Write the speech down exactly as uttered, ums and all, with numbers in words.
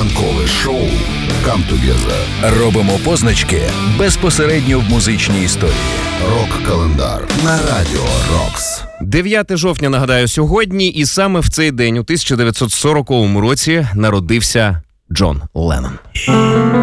Ранкове шоу «Come Together». Робимо позначки безпосередньо в музичній історії. Рок-календар на Радіо Рокс. дев'яте жовтня, нагадаю, сьогодні, і саме в цей день у тисяча дев'ятсот сороковому році народився Джон Леннон.